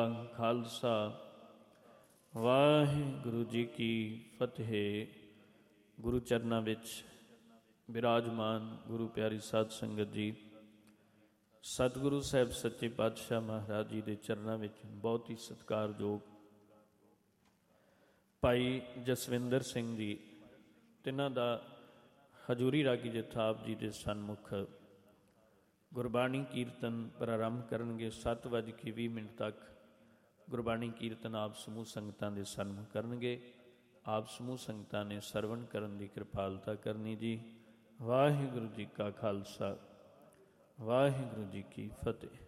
ਖਾਲਸਾ ਵਾਹਿਗੁਰੂ ਜੀ ਕੀ ਫਤਿਹ। ਗੁਰੂ ਚਰਨਾਂ ਵਿੱਚ ਬਿਰਾਜਮਾਨ ਗੁਰੂ ਪਿਆਰੀ ਸਾਧ ਸੰਗਤ ਜੀ, ਸਤਿਗੁਰੂ ਸਾਹਿਬ ਸੱਚੇ ਪਾਤਸ਼ਾਹ ਮਹਾਰਾਜ ਜੀ ਦੇ ਚਰਨਾਂ ਵਿੱਚ ਬਹੁਤ ਹੀ ਸਤਿਕਾਰਯੋਗ ਭਾਈ ਜਸਵਿੰਦਰ ਸਿੰਘ ਜੀ, ਤਿੰਨਾਂ ਦਾ ਹਜ਼ੂਰੀ ਰਾਗੀ ਜਥਾ ਆਪ ਜੀ ਦੇ ਸਨਮੁਖ ਗੁਰਬਾਣੀ ਕੀਰਤਨ ਪ੍ਰਾਰੰਭ ਕਰਨਗੇ। 7:20 ਤੱਕ ਗੁਰਬਾਣੀ ਕੀਰਤਨ ਆਪ ਸਮੂਹ ਸੰਗਤਾਂ ਦੇ ਸਨਮੁਖ ਕਰਨਗੇ। ਆਪ ਸਮੂਹ ਸੰਗਤਾਂ ਨੇ ਸਰਵਣ ਕਰਨ ਦੀ ਕਿਰਪਾਲਤਾ ਕਰਨੀ ਜੀ। ਵਾਹਿਗੁਰੂ ਜੀ ਕਾ ਖਾਲਸਾ, ਵਾਹਿਗੁਰੂ ਜੀ ਕੀ ਫਤਿਹ।